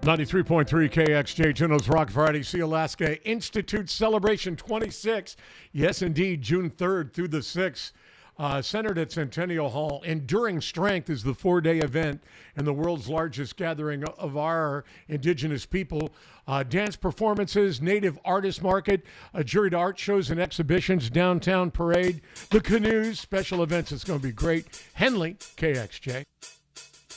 93.3 KXJ, Juno's Rock Variety, Sea Alaska Institute Celebration 26. Yes, indeed, June 3rd through the 6th. Centered at Centennial Hall. Enduring Strength is the 4-day event and the world's largest gathering of our indigenous people. Dance performances, native artist market, juried art shows and exhibitions, downtown parade, the canoes, special events. It's going to be great. Henley, KXJ.